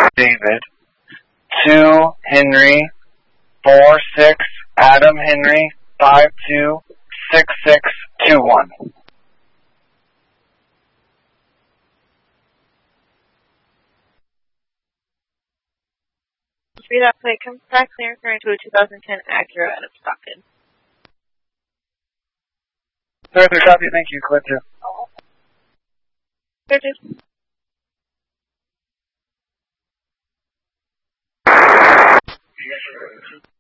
David, 2 Henry, 46 Adam Henry, 526621. Read that plate comes back clear referring to a 2010 Acura out of Stockton. Further copy, thank you, Clip 2. Clear 2.